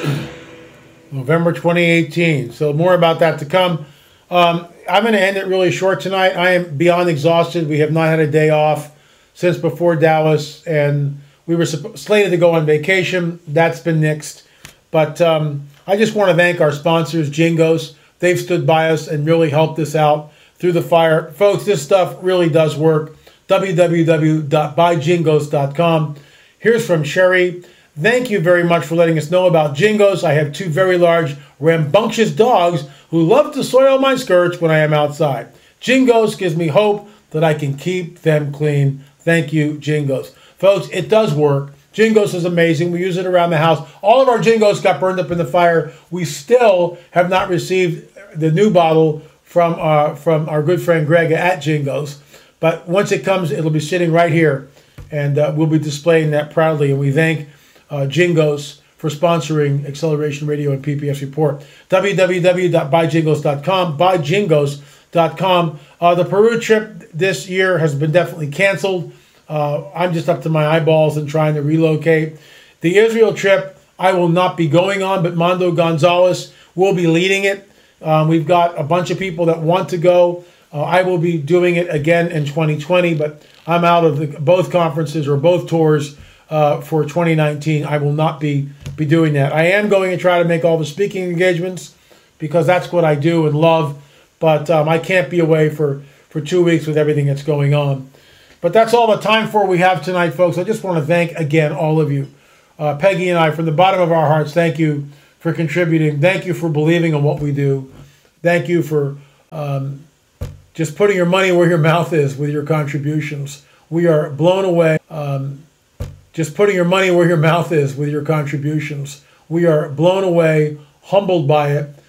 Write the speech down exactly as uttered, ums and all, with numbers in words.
November twenty eighteen. So more about that to come. Um, I'm going to end it really short tonight. I am beyond exhausted. We have not had a day off since before Dallas, and we were slated to go on vacation. That's been nixed. But um, I just want to thank our sponsors, Jingos. They've stood by us and really helped us out through the fire. Folks, this stuff really does work. w w w dot buy jingos dot com. Here's from Sherry. Thank you very much for letting us know about Jingos. I have two very large, rambunctious dogs who love to soil my skirts when I am outside. Jingos gives me hope that I can keep them clean. Thank you, Jingos. Folks, it does work. Jingos is amazing. We use it around the house. All of our Jingos got burned up in the fire. We still have not received the new bottle from our, from our good friend Greg at Jingos. But once it comes, it'll be sitting right here. And uh, we'll be displaying that proudly. And we thank uh, Jingos for sponsoring Acceleration Radio and P P S Report. w w w dot buy jingos dot com. buy jingos dot com. Uh, the Peru trip this year has been definitely canceled. Uh, I'm just up to my eyeballs and trying to relocate. The Israel trip, I will not be going on, but Mondo Gonzalez will be leading it. Um, we've got a bunch of people that want to go. Uh, I will be doing it again in twenty twenty, but I'm out of the, both conferences or both tours uh, for twenty nineteen. I will not be, be doing that. I am going to try to make all the speaking engagements because that's what I do and love, but um, I can't be away for, for two weeks with everything that's going on. But that's all the time for we have tonight, folks. I just want to thank, again, all of you. Uh, Peggy and I, from the bottom of our hearts, thank you for contributing. Thank you for believing in what we do. Thank you for um, just putting your money where your mouth is with your contributions. We are blown away. Um, just putting your money where your mouth is with your contributions. We are blown away, humbled by it,